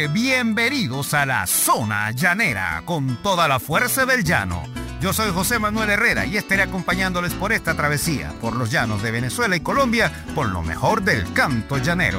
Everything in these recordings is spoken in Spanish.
gente, bienvenidos a la Zona Llanera, con toda la fuerza del llano. Yo soy José Manuel Herrera y estaré acompañándoles por esta travesía, por los llanos de Venezuela y Colombia, con lo mejor del canto llanero.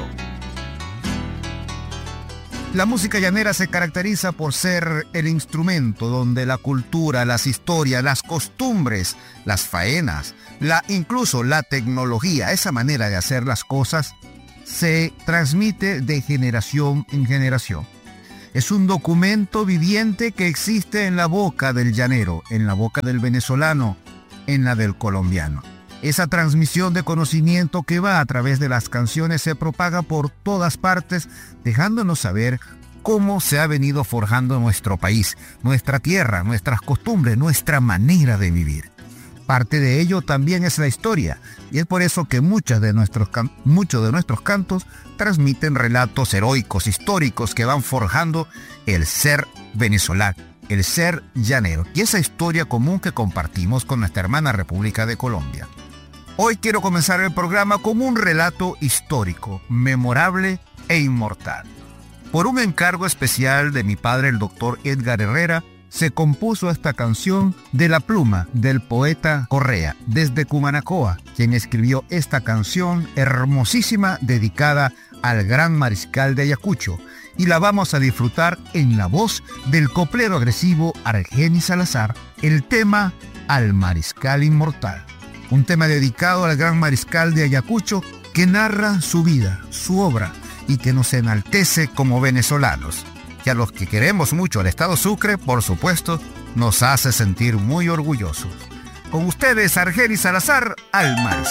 La música llanera se caracteriza por ser el instrumento donde la cultura, las historias, las costumbres, las faenas, incluso la tecnología, esa manera de hacer las cosas, se transmite de generación en generación. Es un documento viviente que existe en la boca del llanero, en la boca del venezolano, en la del colombiano. Esa transmisión de conocimiento que va a través de las canciones se propaga por todas partes, dejándonos saber cómo se ha venido forjando nuestro país, nuestra tierra, nuestras costumbres, nuestra manera de vivir. Parte de ello también es la historia, y es por eso que muchos de nuestros cantos transmiten relatos heroicos, históricos, que van forjando el ser venezolano, el ser llanero, y esa historia común que compartimos con nuestra hermana República de Colombia. Hoy quiero comenzar el programa con un relato histórico, memorable e inmortal. Por un encargo especial de mi padre, el doctor Edgar Herrera, se compuso esta canción de la pluma del poeta Correa, desde Cumanacoa, quien escribió esta canción hermosísima dedicada al gran mariscal de Ayacucho, y la vamos a disfrutar en la voz del coplero agresivo Argenis Salazar, el tema Al Mariscal Inmortal. Un tema dedicado al gran mariscal de Ayacucho que narra su vida, su obra, y que nos enaltece como venezolanos. Y a los que queremos mucho al Estado Sucre, por supuesto, nos hace sentir muy orgullosos. Con ustedes, Argenis Salazar, Al Mariscal.